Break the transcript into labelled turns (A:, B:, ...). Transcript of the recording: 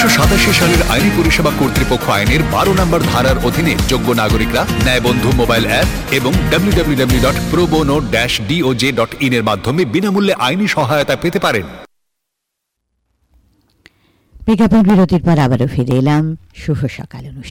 A: 1987 সালের আইনি পরিষেবা কর্তৃপক্ষ আইনের 12 নম্বর ধারার অধীনে যোগ্য নাগরিকরা ন্যায়বন্ধু মোবাইল অ্যাপ এবং www.probono-doj.in এর মাধ্যমে বিনামূল্যে আইনি সহায়তা পেতে পারেন।
B: বিজ্ঞাপন বিরতির পর আবারও ফিরে এলাম শুভ সকাল অনুষ্ঠানে।